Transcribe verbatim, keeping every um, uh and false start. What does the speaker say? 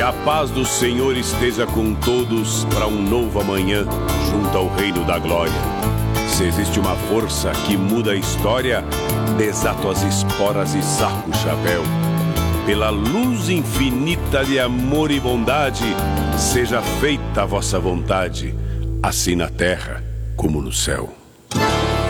a paz do Senhor esteja com todos para um novo amanhã junto ao reino da glória. Se existe uma força que muda a história, desato as esporas e saco o chapéu. Pela luz infinita de amor e bondade, seja feita a vossa vontade, assim na terra como no céu.